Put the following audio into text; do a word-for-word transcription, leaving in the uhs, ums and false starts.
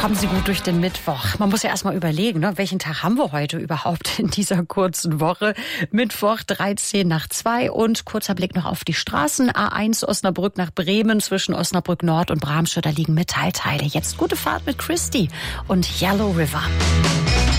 Kommen Sie gut durch den Mittwoch. Man muss ja erstmal überlegen, ne, welchen Tag haben wir heute überhaupt in dieser kurzen Woche? Mittwoch dreizehn nach zwei und kurzer Blick noch auf die Straßen. A eins Osnabrück nach Bremen zwischen Osnabrück Nord und Bramsche, da liegen Metallteile. Jetzt gute Fahrt mit Christy und Yellow River.